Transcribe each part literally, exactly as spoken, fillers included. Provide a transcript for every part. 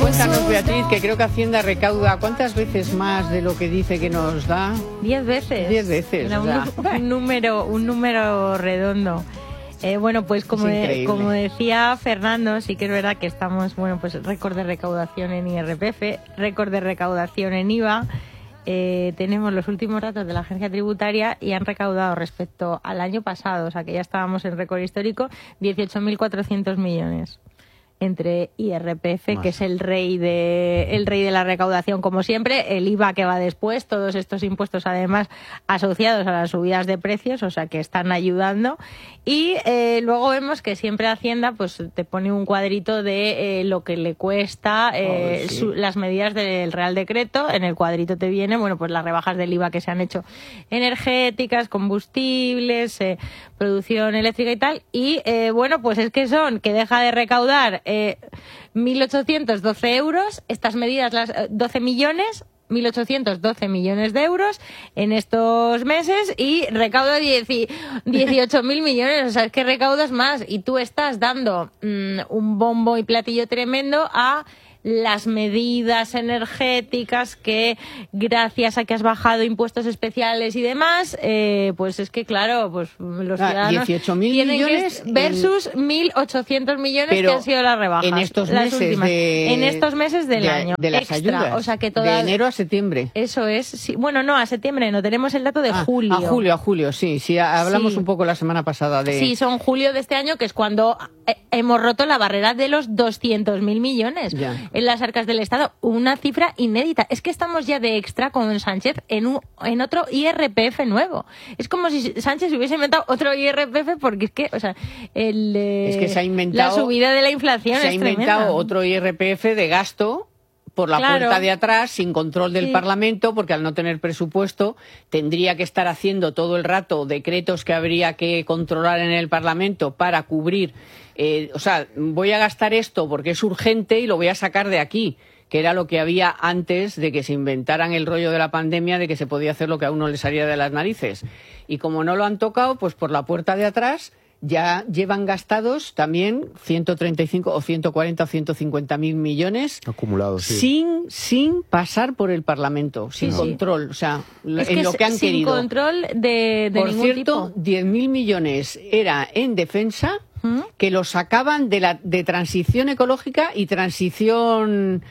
Cuéntanos, Beatriz, que creo que Hacienda recauda ¿cuántas veces más de lo que dice que nos da? Diez veces. Diez veces. Era o sea. un, un número, un número redondo. Eh, bueno, pues como, de, como decía Fernando, sí que es verdad que estamos, bueno, pues récord de recaudación en I R P F, récord de recaudación en I V A. Eh, tenemos los últimos datos de la agencia tributaria y han recaudado respecto al año pasado, o sea que ya estábamos en récord histórico, dieciocho mil cuatrocientos millones. Entre I R P F, Más. que es el rey de el rey de la recaudación, como siempre, el I V A que va después, todos estos impuestos además asociados a las subidas de precios, o sea que están ayudando. Y eh, luego vemos que siempre Hacienda pues te pone un cuadrito de eh, lo que le cuesta eh, oh, sí. su, las medidas del Real Decreto. En el cuadrito te viene, bueno, pues las rebajas del I V A que se han hecho energéticas, combustibles, eh, producción eléctrica y tal. Y eh, bueno, pues es que son que deja de recaudar Eh, mil ochocientos doce euros, estas medidas, las eh, doce millones, mil ochocientos doce millones de euros en estos meses y recauda dieciocho mil millones, o sea, es que recaudas más y tú estás dando mmm, un bombo y platillo tremendo a las medidas energéticas que, gracias a que has bajado impuestos especiales y demás, eh, pues es que, claro, pues los ah, ciudadanos dieciocho mil tienen millones que versus en... mil ochocientos millones Pero que han sido las rebajas. En estos las meses últimas, de... En estos meses del de, año. De las extra, ayudas. O sea que toda... De enero a septiembre. Eso es. Sí. Bueno, no, a septiembre no. Tenemos el dato de ah, julio. A julio, a julio, sí. Sí, hablamos sí. un poco la semana pasada de... Sí, son julio de este año, que es cuando hemos roto la barrera de los doscientos mil millones ya. en las arcas del Estado. Una cifra inédita. Es que estamos ya de extra con Sánchez en, un, en otro I R P F nuevo. Es como si Sánchez hubiese inventado otro I R P F porque es que, o sea, el, eh, es que se ha inventado, la subida de la inflación se es ha inventado tremenda. Otro I R P F de gasto por la claro. puerta de atrás, sin control del sí. Parlamento, porque al no tener presupuesto tendría que estar haciendo todo el rato decretos que habría que controlar en el Parlamento para cubrir, eh, o sea, voy a gastar esto porque es urgente y lo voy a sacar de aquí, que era lo que había antes de que se inventaran el rollo de la pandemia, de que se podía hacer lo que a uno le salía de las narices. Y como no lo han tocado, pues por la puerta de atrás ya llevan gastados también ciento treinta y cinco o ciento cuarenta o ciento cincuenta mil millones acumulados, sí. sin sin pasar por el Parlamento, sin sí, control, sí. o sea, es en que lo que han sin querido. Sin control de, de por ningún cierto, tipo. diez mil millones era en defensa, ¿Mm? que lo sacaban de la de transición ecológica y transición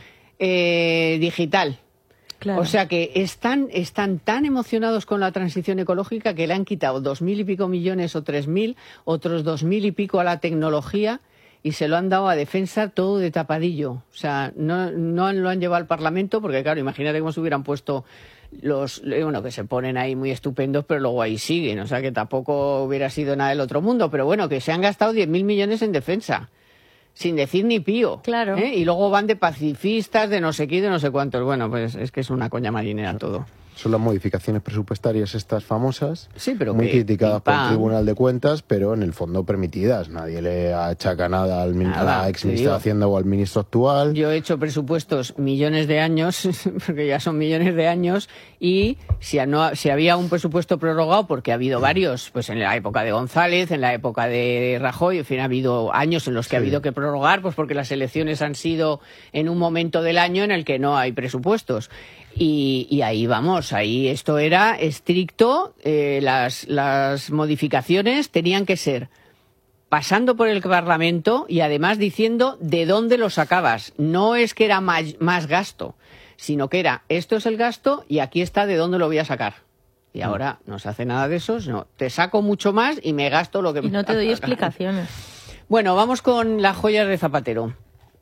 eh, digital. Claro. O sea que están, están tan emocionados con la transición ecológica que le han quitado dos mil y pico millones o tres mil, otros dos mil y pico a la tecnología y se lo han dado a defensa todo de tapadillo. O sea, no, no lo han llevado al Parlamento porque, claro, imagínate cómo se hubieran puesto los, bueno, que se ponen ahí muy estupendos, pero luego ahí siguen. O sea que tampoco hubiera sido nada del otro mundo. Pero bueno, que se han gastado diez mil millones en defensa. Sin decir ni pío. Claro. ¿eh? Y luego van de pacifistas, de no sé qué y de no sé cuántos. Bueno, pues es que es una coña marinera todo. Son las modificaciones presupuestarias estas famosas, sí, pero muy que, criticadas por el pam. Tribunal de Cuentas, pero en el fondo permitidas. Nadie le achaca nada al min- nada, a la ex ministra de Hacienda o al ministro actual. Yo he hecho presupuestos millones de años, porque ya son millones de años, y si, no, si había un presupuesto prorrogado, porque ha habido varios, pues en la época de González, en la época de Rajoy, en fin, ha habido años en los que sí. ha habido que prorrogar, pues porque las elecciones han sido en un momento del año en el que no hay presupuestos. Y, y ahí vamos, ahí esto era estricto, eh, las, las modificaciones tenían que ser pasando por el Parlamento y además diciendo de dónde lo sacabas. No es que era más, más gasto, sino que era esto es el gasto y aquí está de dónde lo voy a sacar. Y ahora no se hace nada de eso, no, te saco mucho más y me gasto lo que y me Y no te doy explicaciones. Bueno, vamos con las joyas de Zapatero.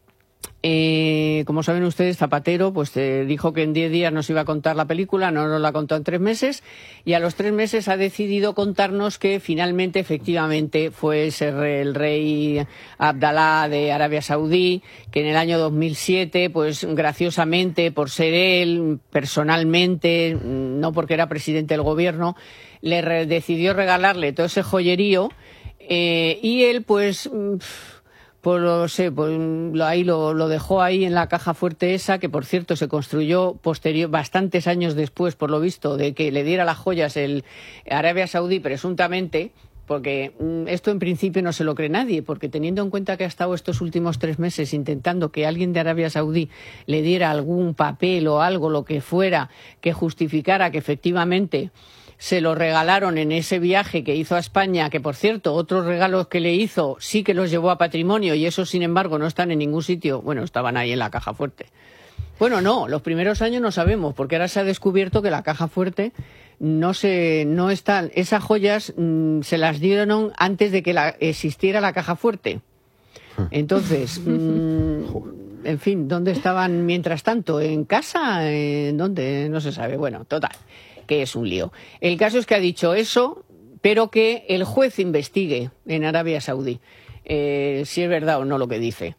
Eh, como saben ustedes, Zapatero pues eh, dijo que en diez días nos iba a contar la película, no nos la contó en tres meses y a los tres meses ha decidido contarnos que finalmente, efectivamente, fue ese re, el rey Abdalá de Arabia Saudí, que en el año dos mil siete, pues graciosamente, por ser él personalmente, no porque era presidente del gobierno, le re, decidió regalarle todo ese joyerío eh, y él pues... Pff, Pues lo sé, pues ahí lo, lo dejó ahí en la caja fuerte esa, que por cierto se construyó posterior, bastantes años después, por lo visto, de que le diera las joyas el Arabia Saudí presuntamente, porque esto en principio no se lo cree nadie, porque teniendo en cuenta que ha estado estos últimos tres meses intentando que alguien de Arabia Saudí le diera algún papel o algo, lo que fuera, que justificara que efectivamente se lo regalaron en ese viaje que hizo a España, que por cierto, otros regalos que le hizo sí que los llevó a patrimonio y esos sin embargo no están en ningún sitio, bueno, estaban ahí en la caja fuerte. Bueno, no, los primeros años no sabemos, porque ahora se ha descubierto que la caja fuerte no se, no están, esas joyas mmm, se las dieron antes de que la, existiera la caja fuerte. Entonces, mmm, en fin, ¿dónde estaban mientras tanto? ¿En casa? ¿En dónde? No se sabe. Bueno, total, que es un lío. El caso es que ha dicho eso, pero que el juez investigue en Arabia Saudí eh, si es verdad o no lo que dice.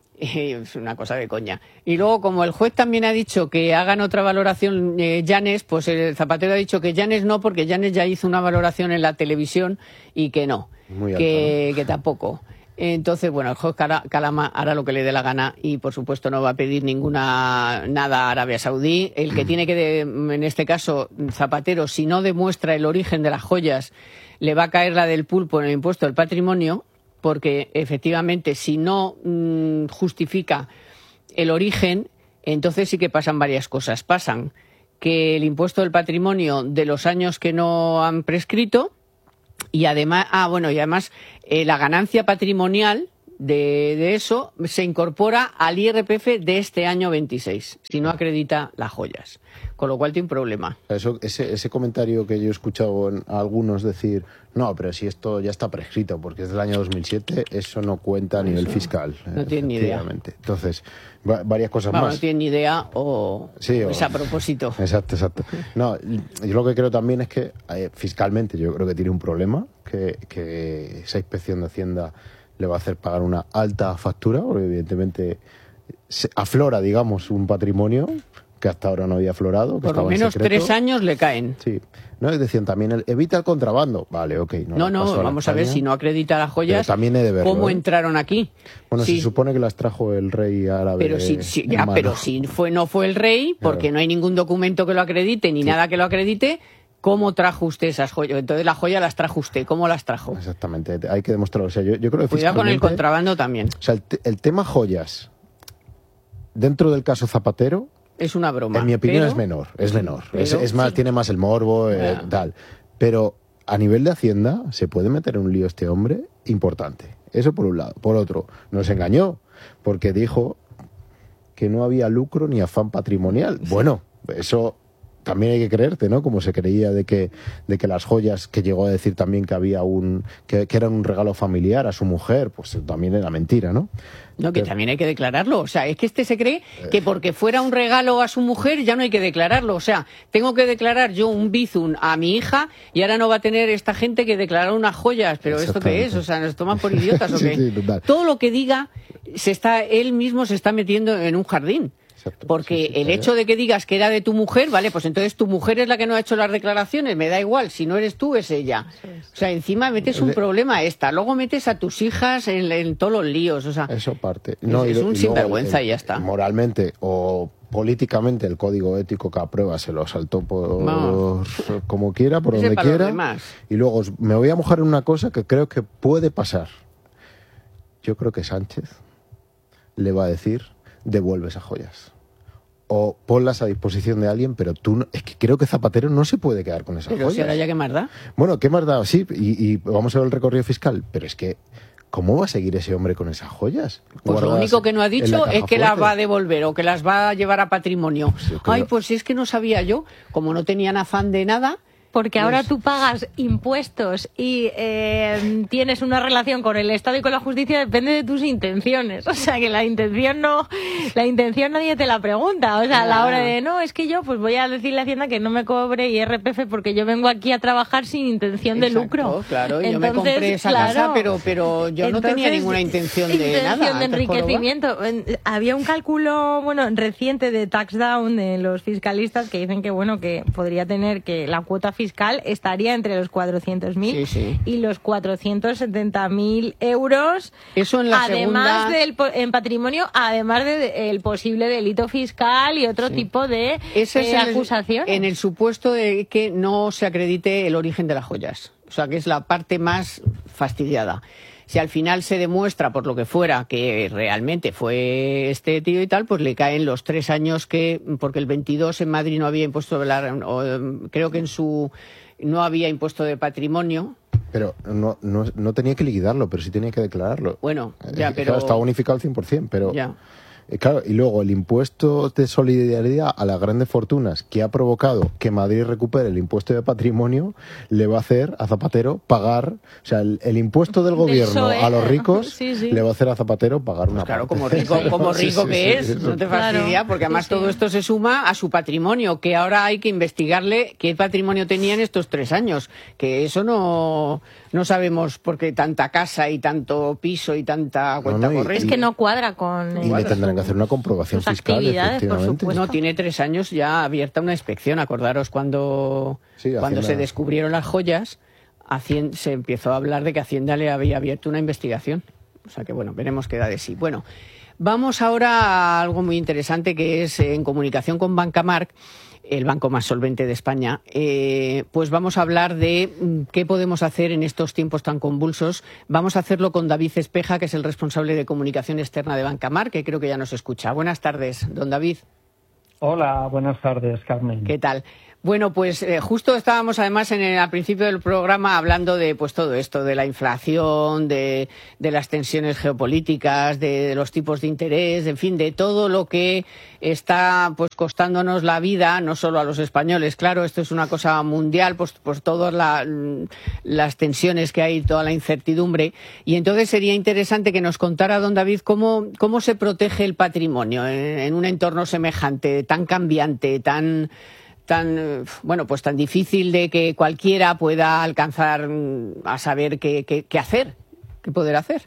Es una cosa de coña. Y luego, como el juez también ha dicho que hagan otra valoración eh, Llanes, pues el Zapatero ha dicho que Llanes no, porque Llanes ya hizo una valoración en la televisión y que no, Muy que, alto, ¿no? que tampoco. Entonces, bueno, el juez Calama hará lo que le dé la gana y, por supuesto, no va a pedir ninguna nada a Arabia Saudí. El que tiene que, de, en este caso, Zapatero, si no demuestra el origen de las joyas, le va a caer la del pulpo en el impuesto del patrimonio, porque efectivamente si no mmm, justifica el origen, entonces sí que pasan varias cosas. Pasan que el impuesto del patrimonio de los años que no han prescrito y además, ah, bueno, y además eh, la ganancia patrimonial de, de eso se incorpora al I R P F de este año veintiséis, si no acredita las joyas. Con lo cual tiene un problema. Eso, ese, ese comentario que yo he escuchado en, a algunos decir, no, pero si esto ya está prescrito porque es del año dos mil siete, eso no cuenta a nivel fiscal. No tienen ni idea. Entonces, va, varias cosas Vamos, más. No tienen ni idea o, sí, o es a propósito. Exacto, exacto. No, yo lo que creo también es que eh, fiscalmente yo creo que tiene un problema, que, que esa inspección de Hacienda le va a hacer pagar una alta factura, porque evidentemente se aflora, digamos, un patrimonio que hasta ahora no había aflorado. Que Por lo menos tres años le caen. Sí. No, decían también, el, evita el contrabando. Vale, ok. No, no, no vamos a ver, si no acredita las joyas, también he de verlo, ¿cómo ¿eh? entraron aquí? Bueno, sí. se supone que las trajo el rey árabe. Pero si, si, ya, pero si fue, no fue el rey, porque claro. no hay ningún documento que lo acredite, ni sí. nada que lo acredite, ¿cómo trajo usted esas joyas? Entonces las joyas las trajo usted. ¿Cómo las trajo? Exactamente, hay que demostrarlo. O sea, yo, yo creo que Cuidado con el contrabando también. O sea, el, el tema joyas, dentro del caso Zapatero, es una broma. En mi opinión pero, es menor, es menor. Pero, es, es más, sí. tiene más el morbo, eh, tal. Pero a nivel de Hacienda, se puede meter en un lío este hombre importante. Eso por un lado. Por otro, nos engañó, porque dijo que no había lucro ni afán patrimonial. Bueno, eso también hay que creerte, ¿no? Como se creía de que, de que las joyas, que llegó a decir también que había un, que, que eran un regalo familiar a su mujer, pues también era mentira, ¿no? No, que también hay que declararlo. O sea, es que este se cree que porque fuera un regalo a su mujer ya no hay que declararlo. O sea, tengo que declarar yo un bizum a mi hija y ahora no va a tener esta gente que declarar unas joyas. ¿Pero esto qué es? O sea, ¿nos toman por idiotas o qué? Sí, sí, todo lo que diga, se está, él mismo se está metiendo en un jardín. Exacto. Porque sí, sí, el hecho de que digas que era de tu mujer, vale, pues entonces tu mujer es la que no ha hecho las declaraciones, me da igual, si no eres tú es ella. O sea, encima metes un problema esta, luego metes a tus hijas en, en todos los líos, o sea... Eso parte. No, es, es un y sinvergüenza el, y ya está. Moralmente o políticamente el código ético que aprueba se lo saltó por no. como quiera, por Ese donde quiera. Y luego me voy a mojar en una cosa que creo que puede pasar. Yo creo que Sánchez le va a decir, devuelve esas joyas. O ponlas a disposición de alguien, pero tú no, es que creo que Zapatero no se puede quedar con esas pero joyas. Pero si ahora ya qué más da. Bueno, ¿qué más da? Sí, y, y vamos a ver el recorrido fiscal, pero es que ¿cómo va a seguir ese hombre con esas joyas? Pues lo único que no ha dicho es que las va a devolver o que las va a llevar a patrimonio. Pues Ay, pues es que no sabía yo, como no tenían afán de nada... Porque ahora pues... tú pagas impuestos y eh, tienes una relación con el Estado y con la justicia, depende de tus intenciones. O sea, que la intención no, la intención nadie te la pregunta. O sea, a la hora de, no, es que yo pues voy a decirle a Hacienda que no me cobre I R P F porque yo vengo aquí a trabajar sin intención de Exacto, lucro. Claro, Entonces, yo me compré esa claro, casa, pero, pero yo entonces, no tenía ninguna intención de intención nada. de enriquecimiento. Había un cálculo, bueno, reciente de Tax Down de los fiscalistas que dicen que, bueno, que podría tener que la cuota fiscal fiscal estaría entre los cuatrocientos mil sí, sí. y los cuatrocientos setenta mil euros. Eso en la además segunda... del en patrimonio, además del de, posible delito fiscal y otro sí. tipo de Ese eh, es acusaciones. En el supuesto de que no se acredite el origen de las joyas. O O sea, que es la parte más fastidiada. Si al final se demuestra, por lo que fuera, que realmente fue este tío y tal, pues le caen los tres años que, porque el veintidós en Madrid no había impuesto de la, o, creo que en su no había impuesto de patrimonio. Pero no, no, no tenía que liquidarlo, pero sí tenía que declararlo. Bueno, ya, eh, pero... Claro, estaba unificado al cien por ciento, pero... Ya. Claro, y luego el impuesto de solidaridad a las grandes fortunas que ha provocado que Madrid recupere el impuesto de patrimonio le va a hacer a Zapatero pagar, o sea, el, el impuesto del gobierno Eso, ¿eh? a los ricos sí, sí. le va a hacer a Zapatero pagar una Pues claro, parte. como rico, como rico Sí, sí, que sí, es, sí, no te claro. fastidia, porque además Sí, sí. todo esto se suma a su patrimonio, que ahora hay que investigarle qué patrimonio tenía en estos tres años, que eso no, no sabemos por qué tanta casa y tanto piso y tanta cuenta No, no, y- corriente. Es que no cuadra con... Y eh, le tendrán su- que hacer una comprobación sus fiscal, actividades, por efectivamente. supuesto. No, tiene tres años ya abierta una inspección. Acordaros cuando, Sí, cuando Hacienda- se descubrieron las joyas, Hacien- se empezó a hablar de que Hacienda le había abierto una investigación. O sea que, bueno, veremos qué da de sí. Bueno, vamos ahora a algo muy interesante que es eh, en comunicación con Bancamark, el banco más solvente de España, eh, pues vamos a hablar de mm, qué podemos hacer en estos tiempos tan convulsos. Vamos a hacerlo con David Espeja, que es el responsable de comunicación externa de Bancamark, que creo que ya nos escucha. Buenas tardes, don David. Hola, buenas tardes, Carmen. ¿Qué tal? Bueno, pues eh, justo estábamos además en el, al principio del programa hablando de pues todo esto, de la inflación, de, de las tensiones geopolíticas, de, de los tipos de interés, en fin, de todo lo que está pues costándonos la vida, no solo a los españoles, claro, esto es una cosa mundial, pues, pues todas la, las tensiones que hay, toda la incertidumbre. Y entonces sería interesante que nos contara, don David, cómo, cómo se protege el patrimonio en, en un entorno semejante, tan cambiante, tan... tan bueno pues tan difícil de que cualquiera pueda alcanzar a saber qué, qué, qué hacer, qué poder hacer.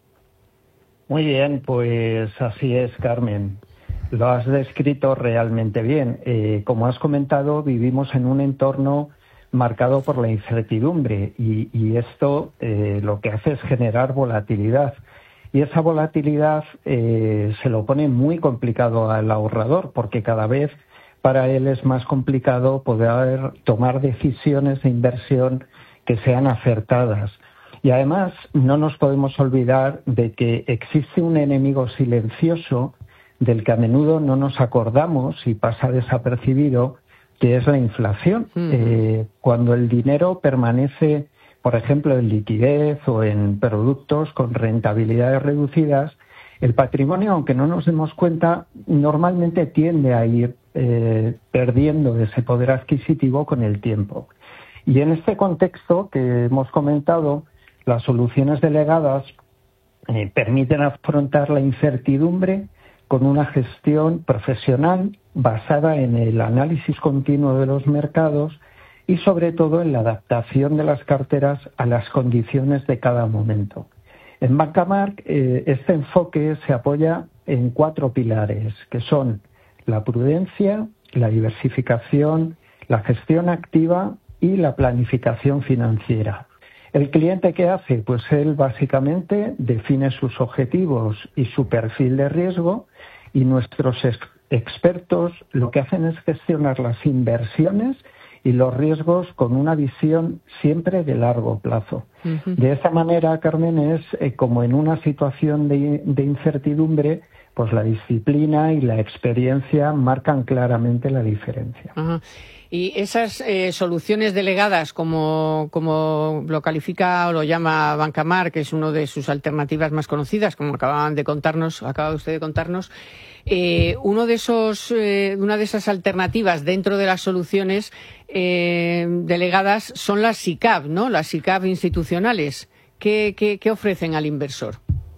Muy bien, pues así es, Carmen. Lo has descrito realmente bien. Eh, como has comentado, vivimos en un entorno marcado por la incertidumbre y, y esto eh, lo que hace es generar volatilidad. Y esa volatilidad eh, se lo pone muy complicado al ahorrador porque cada vez para él es más complicado poder tomar decisiones de inversión que sean acertadas. Y además no nos podemos olvidar de que existe un enemigo silencioso del que a menudo no nos acordamos y pasa desapercibido, que es la inflación. Mm. Eh, cuando el dinero permanece, por ejemplo, en liquidez o en productos con rentabilidades reducidas, el patrimonio, aunque no nos demos cuenta, normalmente tiende a ir eh, perdiendo ese poder adquisitivo con el tiempo. Y en este contexto que hemos comentado, las soluciones delegadas eh, permiten afrontar la incertidumbre con una gestión profesional basada en el análisis continuo de los mercados y sobre todo en la adaptación de las carteras a las condiciones de cada momento. En Bancamark eh, este enfoque se apoya en cuatro pilares, que son la prudencia, la diversificación, la gestión activa y la planificación financiera. ¿El cliente qué hace? Pues él básicamente define sus objetivos y su perfil de riesgo y nuestros ex- expertos lo que hacen es gestionar las inversiones y los riesgos con una visión siempre de largo plazo. Uh-huh. De esta manera, Carmen, es eh, como en una situación de, de incertidumbre, pues la disciplina y la experiencia marcan claramente la diferencia. Uh-huh. Y esas eh, soluciones delegadas, como, como lo califica o lo llama Bancamark, que es una de sus alternativas más conocidas, como acaban de contarnos, acaba usted de contarnos, eh, uno de esos, eh, una de esas alternativas dentro de las soluciones eh, delegadas son las S I C A V, ¿no? Las S I C A V institucionales. ¿Qué, qué, qué ofrecen al inversor?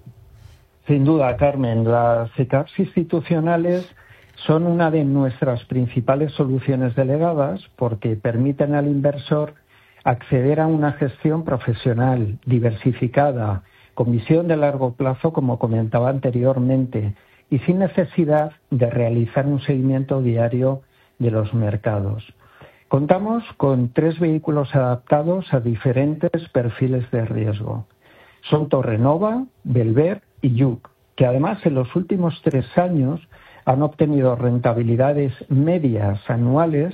Sin duda, Carmen, las S I C A Vs institucionales son una de nuestras principales soluciones delegadas porque permiten al inversor acceder a una gestión profesional, diversificada, con visión de largo plazo, como comentaba anteriormente, y sin necesidad de realizar un seguimiento diario de los mercados. Contamos con tres vehículos adaptados a diferentes perfiles de riesgo. Son Torrenova, Belver y Yuc, que además en los últimos tres años han obtenido rentabilidades medias anuales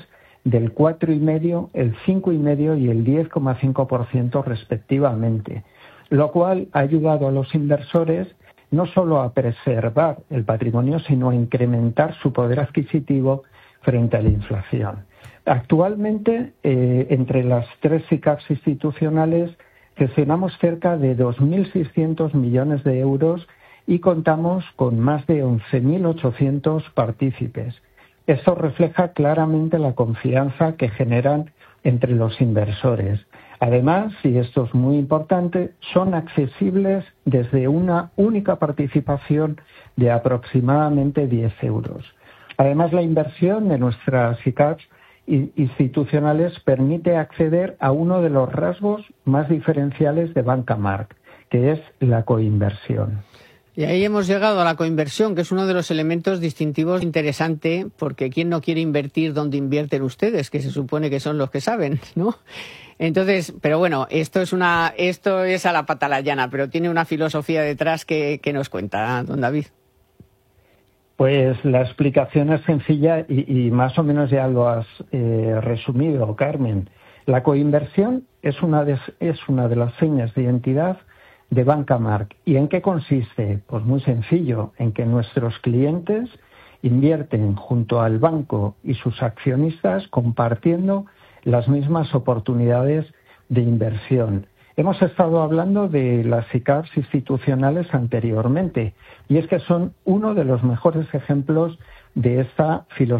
del cuatro coma cinco por ciento, el cinco coma cinco por ciento y el diez coma cinco por ciento respectivamente, lo cual ha ayudado a los inversores no solo a preservar el patrimonio, sino a incrementar su poder adquisitivo frente a la inflación. Actualmente, eh, entre las tres S I C A Ps institucionales, gestionamos cerca de dos mil seiscientos millones de euros y contamos con más de once mil ochocientos partícipes. Esto refleja claramente la confianza que generan entre los inversores. Además, y esto es muy importante, son accesibles desde una única participación de aproximadamente diez euros. Además, la inversión de nuestras S I C A Ps institucionales permite acceder a uno de los rasgos más diferenciales de Banca March, que es la coinversión. Y ahí hemos llegado a la coinversión, que es uno de los elementos distintivos interesante, porque ¿quién no quiere invertir donde invierten ustedes? Que se supone que son los que saben, ¿no? Entonces, pero bueno, esto es una, esto es a la pata la llana, pero tiene una filosofía detrás que, que nos cuenta, don David. Pues la explicación es sencilla y, y más o menos ya lo has eh, resumido, Carmen. La coinversión es una de, es una de las señas de identidad de Banca March. ¿Y en qué consiste? Pues muy sencillo, en que nuestros clientes invierten junto al banco y sus accionistas compartiendo las mismas oportunidades de inversión. Hemos estado hablando de las S I C A Ps institucionales anteriormente y es que son uno de los mejores ejemplos de esta filosofía.